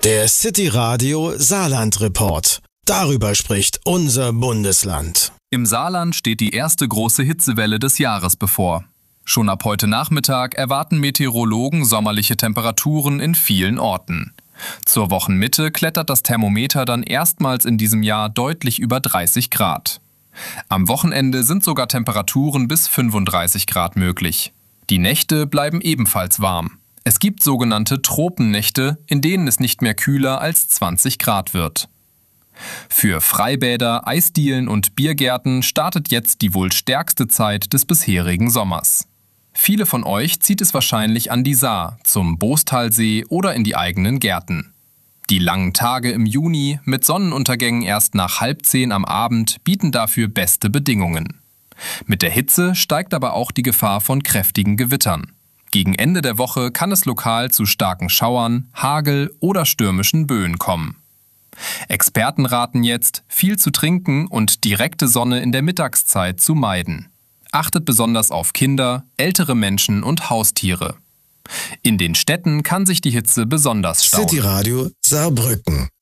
Der City Radio Saarland Report. Darüber spricht unser Bundesland. Im Saarland steht die erste große Hitzewelle des Jahres bevor. Schon ab heute Nachmittag erwarten Meteorologen sommerliche Temperaturen in vielen Orten. Zur Wochenmitte klettert das Thermometer dann erstmals in diesem Jahr deutlich über 30 Grad. Am Wochenende sind sogar Temperaturen bis 35 Grad möglich. Die Nächte bleiben ebenfalls warm. Es gibt sogenannte Tropennächte, in denen es nicht mehr kühler als 20 Grad wird. Für Freibäder, Eisdielen und Biergärten startet jetzt die wohl stärkste Zeit des bisherigen Sommers. Viele von euch zieht es wahrscheinlich an die Saar, zum Boostalsee oder in die eigenen Gärten. Die langen Tage im Juni mit Sonnenuntergängen erst nach 9:30 am Abend bieten dafür beste Bedingungen. Mit der Hitze steigt aber auch die Gefahr von kräftigen Gewittern. Gegen Ende der Woche kann es lokal zu starken Schauern, Hagel oder stürmischen Böen kommen. Experten raten jetzt, viel zu trinken und direkte Sonne in der Mittagszeit zu meiden. Achtet besonders auf Kinder, ältere Menschen und Haustiere. In den Städten kann sich die Hitze besonders stauen. City Radio Saarbrücken.